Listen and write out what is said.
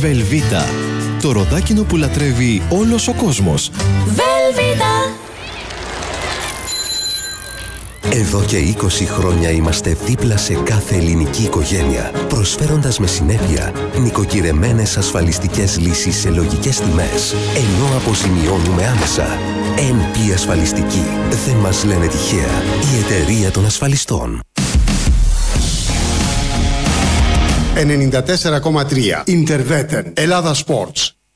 Velveeta. Το ροδάκινο που λατρεύει όλος ο κόσμος. Velveeta. Εδώ και 20 χρόνια είμαστε δίπλα σε κάθε ελληνική οικογένεια, προσφέροντας με συνέπεια νοικοκυρεμένες ασφαλιστικές λύσεις σε λογικές τιμές, ενώ αποζημιώνουμε άμεσα. NP Ασφαλιστική. Δεν μας λένε τυχαία. Η εταιρεία των ασφαλιστών. 94,3 Interveten. Ελλάδα Sports.